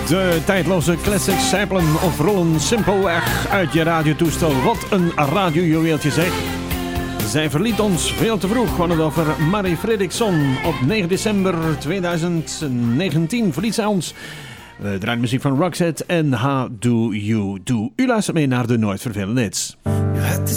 De tijdloze classics sapelen of rollen simpelweg uit je radiotoestel. Wat een radiojuweeltje zeg. Zij verliet ons veel te vroeg. We hadden het over Mari Fredriksson. Op 9 december 2019 verliet zij ons. We draaien muziek van Roxette en How Do You Do. U luistert mee naar de Nooit Vervelende Hits.